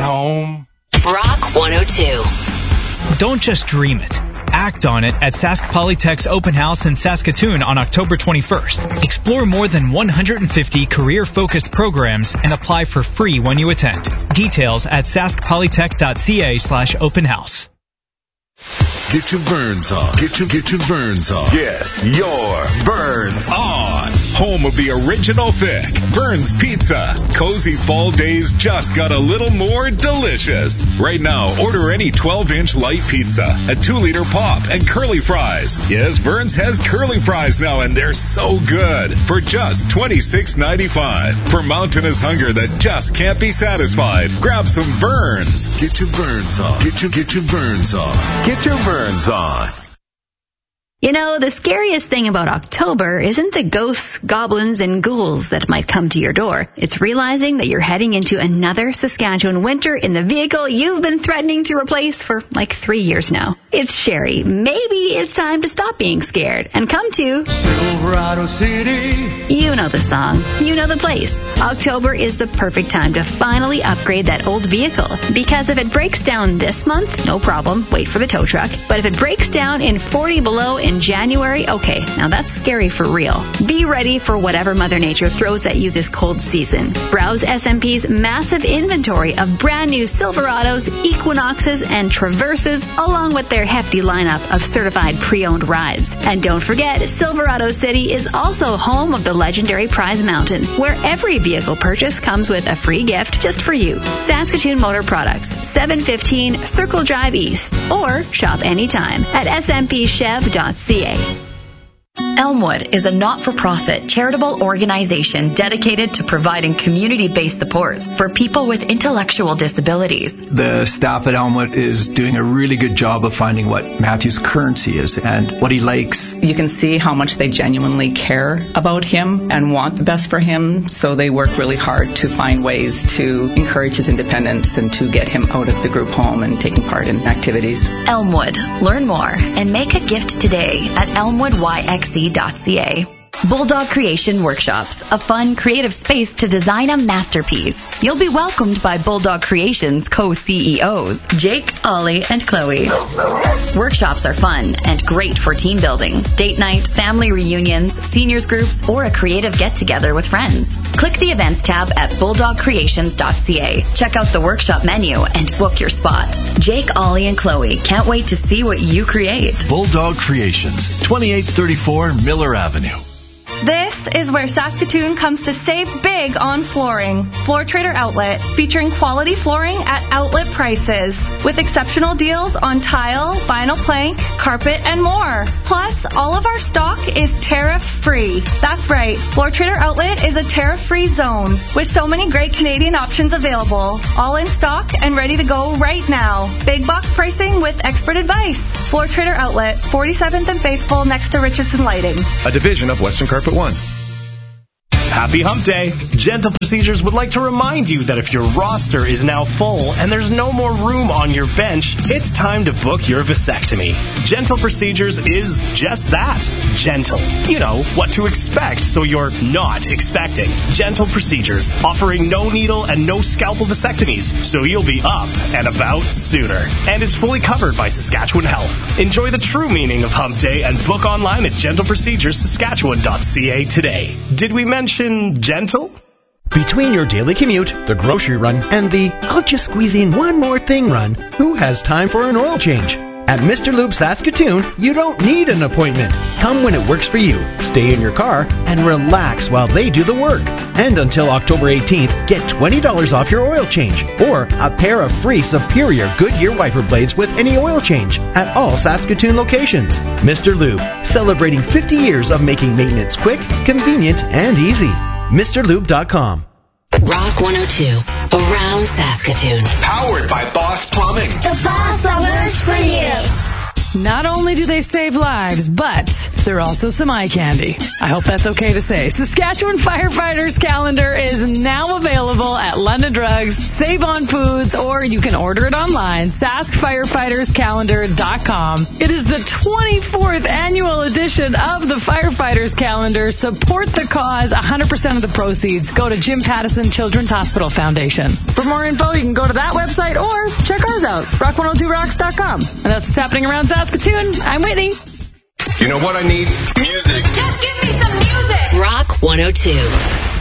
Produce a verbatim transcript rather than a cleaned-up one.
home. Rock one oh two. Don't just dream it. Act on it at Sask Polytech's open house in Saskatoon on October twenty-first. Explore more than one hundred fifty career-focused programs and apply for free when you attend. Details at saskpolytech.ca slash open house. Get your Burns on. Get your, get your Burns on. Get your Burns on. Home of the original thick. Burns Pizza. Cozy fall days just got a little more delicious. Right now, order any twelve-inch light pizza, a two-liter pop, and curly fries. Yes, Burns has curly fries now, and they're so good. For just twenty-six ninety-five. For mountainous hunger that just can't be satisfied, grab some Burns. Get your Burns on. Get your, get your Burns on. Get your Burns on. You know, the scariest thing about October isn't the ghosts, goblins, and ghouls that might come to your door. It's realizing that you're heading into another Saskatchewan winter in the vehicle you've been threatening to replace for like three years now. It's Sherry. Maybe it's time to stop being scared and come to Silverado City. You know the song. You know the place. October is the perfect time to finally upgrade that old vehicle. Because if it breaks down this month, no problem. Wait for the tow truck. But if it breaks down in forty below in January, okay, now that's scary for real. Be ready for whatever Mother Nature throws at you this cold season. Browse S M P's massive inventory of brand new Silverados, Equinoxes, and Traverses, along with their hefty lineup of certified pre-owned rides. And don't forget, Silverado City is also home of the legendary Prize Mountain, where every vehicle purchase comes with a free gift just for you. Saskatoon Motor Products, seven fifteen Circle Drive East, or shop anytime at s m p chev dot c a. Elmwood is a not-for-profit charitable organization dedicated to providing community-based supports for people with intellectual disabilities. The staff at Elmwood is doing a really good job of finding what Matthew's currency is and what he likes. You can see how much they genuinely care about him and want the best for him, so they work really hard to find ways to encourage his independence and to get him out of the group home and taking part in activities. Elmwood. Learn more and make a gift today at elmwood y x e dot c a. Bulldog Creation Workshops, a fun, creative space to design a masterpiece. You'll be welcomed by Bulldog Creation's co-C E Os, Jake, Ollie, and Chloe. Workshops are fun and great for team building, date night, family reunions, seniors groups, or a creative get-together with friends. Click the events tab at bulldog creations dot c a. Check out the workshop menu and book your spot. Jake, Ollie, and Chloe can't wait to see what you create. Bulldog Creations, twenty-eight thirty-four Miller Avenue. This is where Saskatoon comes to save big on flooring. Floor Trader Outlet, featuring quality flooring at outlet prices, with exceptional deals on tile, vinyl plank, carpet, and more. Plus, all of our stock is tariff-free. That's right, Floor Trader Outlet is a tariff-free zone, with so many great Canadian options available, all in stock and ready to go right now. Big box pricing with expert advice. Floor Trader Outlet, forty-seventh and Faithful, next to Richardson Lighting. A division of Western Carpet One. Happy Hump Day! Gentle Procedures would like to remind you that if your roster is now full and there's no more room on your bench, it's time to book your vasectomy. Gentle Procedures is just that. Gentle. You know, what to expect so you're not expecting. Gentle Procedures, offering no needle and no scalpel vasectomies, so you'll be up and about sooner. And it's fully covered by Saskatchewan Health. Enjoy the true meaning of Hump Day and book online at gentle procedures saskatchewan dot c a today. Did we mention gentle? Between your daily commute, the grocery run, and the I'll just squeeze in one more thing run, who has time for an oil change? At Mister Lube Saskatoon, you don't need an appointment. Come when it works for you. Stay in your car and relax while they do the work. And until October eighteenth, get twenty dollars off your oil change or a pair of free Superior Goodyear wiper blades with any oil change at all Saskatoon locations. Mister Lube, celebrating fifty years of making maintenance quick, convenient, and easy. Mr Lube dot com. Rock one oh two, around Saskatoon. Powered by Boss Plumbing. The boss that works for you. Not only do they save lives, but they're also some eye candy. I hope that's okay to say. Saskatchewan Firefighters Calendar is now available at London Drugs, Save on Foods, or you can order it online, sask firefighters calendar dot com. It is the twenty-fourth annual edition of the Firefighters Calendar. Support the cause. one hundred percent of the proceeds go to Jim Pattison Children's Hospital Foundation. For more info, you can go to that website or check ours out, rock one oh two rocks dot com. And that's what's happening around Saskatoon. I'm Whitney. You know what I need? Music. Just give me some music. Rock one oh two.